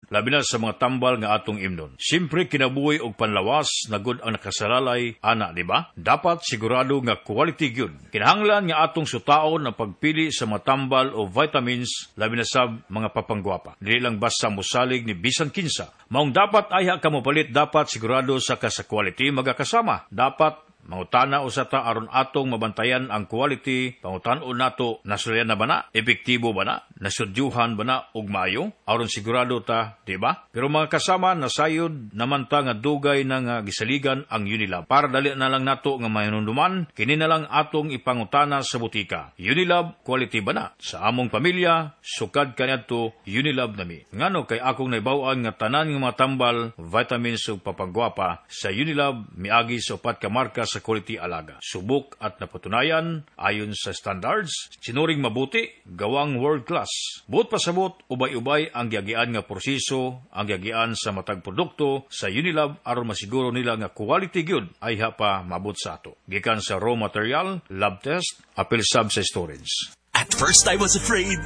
labi na sa mga tambal nga atong imnon. Siyempre kinabuhi og panlawas na gud ang nakasalalay ana, di ba? Dapat sigurado nga quality gyud. Kinahanglan nga atong sutaon ang pagpili sa mga tambal o vitamins labi na sa mga papanggwapa. Dili lang basta mosalig ni bisan kinsa. Maong dapat ayha ka mopalit, dapat sigurado sa quality magakasama. Dapat mangutana usata aron atong mabantayan ang quality, pangutan-on nato nasulyan na ba na, epektibo ba na, nasudyuhan ba na og maayo, aron sigurado ta, di ba? Pero mga kasama, nasayod naman ta nga dugay na nga gisaligan ang Unilab. Para dali na lang nato nga mahinunduman, kini na lang atong ipangutana sa butika. Unilab, quality ba na? Sa among pamilya, sukad kaniadto Unilab nami. Ngano kay akong naibaw-an nga tanan nga mga tambal, vitamins ug papagwapa sa Unilab miagi sa upat ka marka sa quality alaga. Subok at napatunayan ayon sa standards, sinuring mabuti, gawang world class. Buot pasabot, ubay-ubay ang giagian nga proseso, ang giagian sa matag produkto sa Unilab aron masiguro nila nga quality gyud ay pa mabot sa ato. Gikan sa raw material, lab test, apil sab sa storage. At first I was afraid,